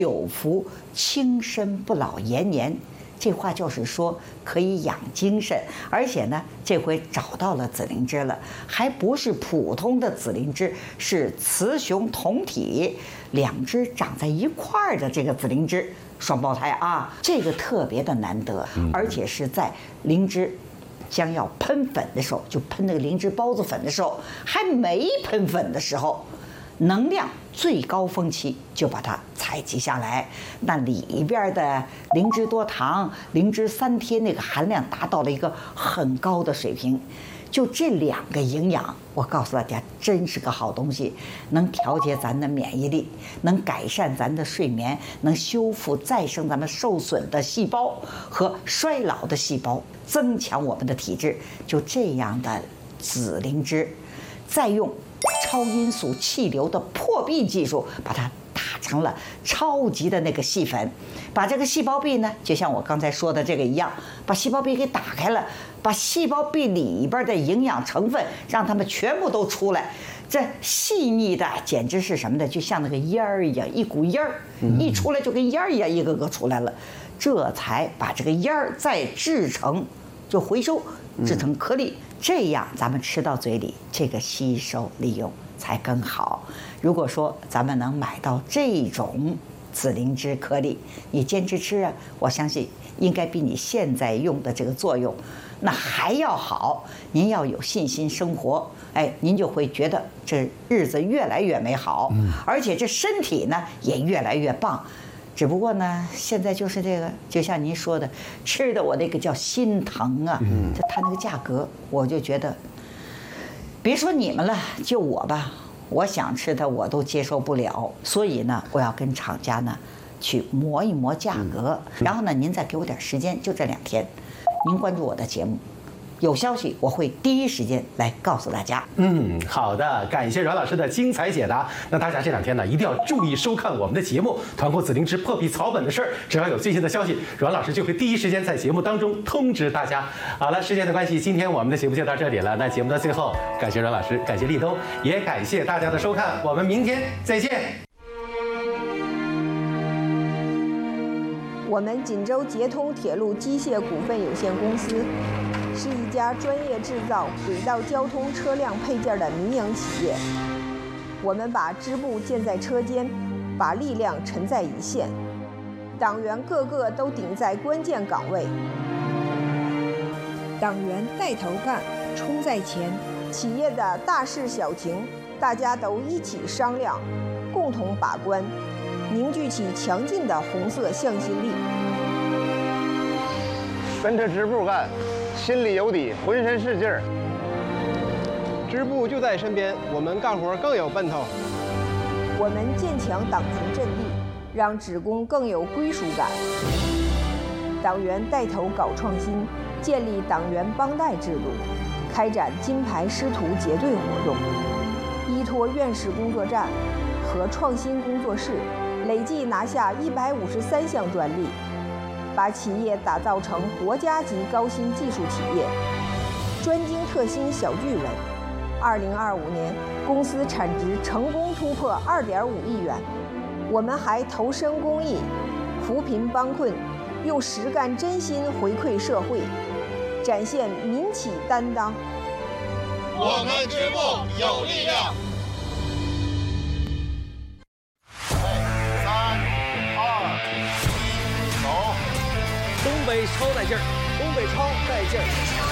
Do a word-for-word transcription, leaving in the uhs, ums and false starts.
久服轻身不老延年。这话就是说可以养精神，而且呢，这回找到了紫灵芝了，还不是普通的紫灵芝，是雌雄同体，两只长在一块儿的这个紫灵芝双胞胎啊，这个特别的难得，而且是在灵芝将要喷粉的时候，就喷那个灵芝孢子粉的时候，还没喷粉的时候，能量最高峰期就把它采集下来，那里边的灵芝多糖、灵芝三贴那个含量达到了一个很高的水平。就这两个营养，我告诉大家，真是个好东西，能调节咱的免疫力，能改善咱的睡眠，能修复再生咱们受损的细胞和衰老的细胞，增强我们的体质。就这样的紫灵芝，再用超音速气流的破壁技术把它打成了超级的那个细粉，把这个细胞壁呢，就像我刚才说的这个一样，把细胞壁给打开了，把细胞壁里边的营养成分让它们全部都出来。这细腻的简直是什么的，就像那个烟儿一样，一股烟儿一出来就跟烟儿一样，一个个出来了。这才把这个烟儿再制成，就回收制成颗粒，这样咱们吃到嘴里，这个吸收利用才更好。如果说咱们能买到这种紫灵芝颗粒，你坚持吃啊，我相信应该比你现在用的这个作用那还要好。您要有信心生活，哎，您就会觉得这日子越来越美好，而且这身体呢也越来越棒。只不过呢，现在就是这个，就像您说的，吃的我那个叫心疼啊。嗯，就它那个价格，我就觉得，别说你们了，就我吧，我想吃它我都接受不了。所以呢，我要跟厂家呢去磨一磨价格，然后呢，您再给我点时间，就这两天，您关注我的节目。有消息我会第一时间来告诉大家。 嗯，好的，感谢阮老师的精彩解答。那大家这两天呢，一定要注意收看我们的节目《团购紫灵芝破壁草本的事儿》，只要有最新的消息，阮老师就会第一时间在节目当中通知大家。好了，时间的关系，今天我们的节目就到这里了。那节目的最后，感谢阮老师，感谢立冬，也感谢大家的收看，我们明天再见。 我们锦州捷通铁路机械股份有限公司是一家专业制造轨道交通车辆配件的民营企业。我们把支部建在车间，把力量沉在一线，党员个个都顶在关键岗位。党员带头干，冲在前。企业的大事小情，大家都一起商量，共同把关，凝聚起强劲的红色向心力。 跟着支部干，心里有底，浑身是劲儿。 支部就在身边，我们干活更有奔头。 我们建强党群阵地，让职工更有归属感。党员带头搞创新，建立党员帮带制度，开展金牌师徒结对活动，依托院士工作站和创新工作室，累计拿下一百五十三项专利，把企业打造成国家级高新技术企业，专精特新小巨人。二零二五年，公司产值成功突破二点五亿元。我们还投身公益，扶贫帮困，用实干真心回馈社会，展现民企担当。 我们支部有力量。三、二、一，走！ 东北超带劲儿，东北超带劲儿。